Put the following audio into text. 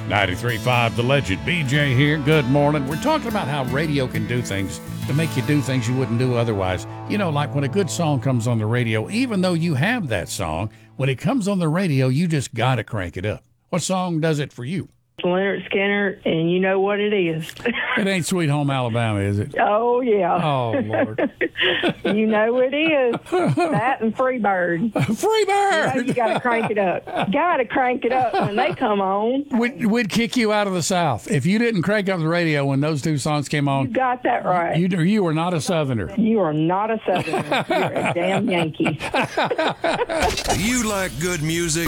93.5 The Legend. BJ here. Good morning. We're talking about how radio can do things to make you do things you wouldn't do otherwise. You know, like when a good song comes on the radio, even though you have that song, when it comes on the radio, you just got to crank it up. What song does it for you? Lynyrd Skynyrd, and you know what it is. It ain't Sweet Home Alabama, is it? Oh, yeah. Oh, Lord. You know it is. That and Freebird. Freebird! You got to crank it up. Got to crank it up when they come on. We'd kick you out of the South. If you didn't crank up the radio when those two songs came on. You got that right. You were not a Southerner. You are not a Southerner. You're a damn Yankee. You like good music?